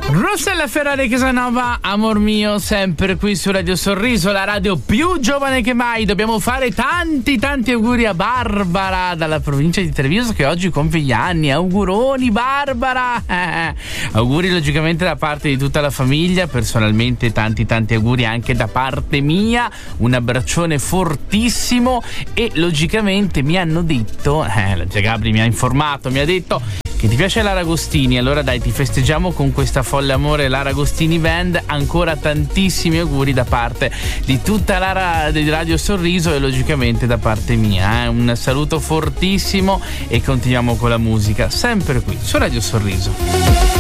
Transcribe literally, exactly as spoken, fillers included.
Rossella Ferrari Casanova, amor mio, sempre qui su Radio Sorriso, la radio più giovane che mai. Dobbiamo fare tanti tanti auguri a Barbara dalla provincia di Treviso, che oggi compie gli anni. Auguroni Barbara, eh, auguri logicamente da parte di tutta la famiglia, personalmente tanti tanti auguri anche da parte mia, un abbraccione fortissimo. E logicamente mi hanno detto, eh, la Gia Gabri mi ha informato, mi ha detto che ti piace Lara Agostini, allora dai, ti festeggiamo con questa folle amore Lara Agostini Band. Ancora tantissimi auguri da parte di tutta la ra- di Radio Sorriso e logicamente da parte mia, eh. Un saluto fortissimo e continuiamo con la musica sempre qui su Radio Sorriso.